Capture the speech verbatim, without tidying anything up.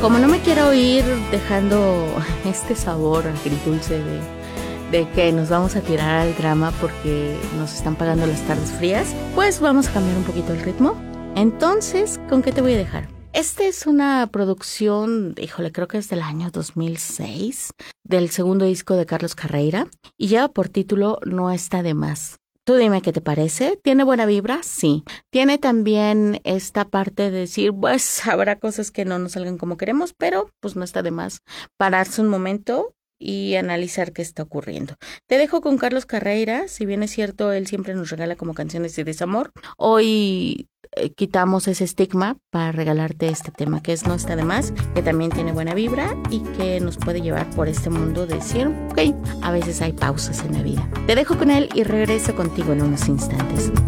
Como no me quiero ir dejando este sabor agridulce de, de que nos vamos a tirar al drama porque nos están pagando las tardes frías, pues vamos a cambiar un poquito el ritmo. Entonces, ¿con qué te voy a dejar? Esta es una producción, híjole, creo que es del año dos mil seis, del segundo disco de Carlos Carreira, y lleva por título No está de más. Tú dime qué te parece. ¿Tiene buena vibra? Sí. Tiene también esta parte de decir, pues habrá cosas que no nos salgan como queremos, pero pues no está de más pararse un momento y analizar qué está ocurriendo. Te dejo con Carlos Carreira. Si bien es cierto, él siempre nos regala como canciones de desamor, hoy eh, quitamos ese estigma para regalarte este tema que es No está de más, que también tiene buena vibra y que nos puede llevar por este mundo de decir, ok, a veces hay pausas en la vida. Te dejo con él y regreso contigo en unos instantes.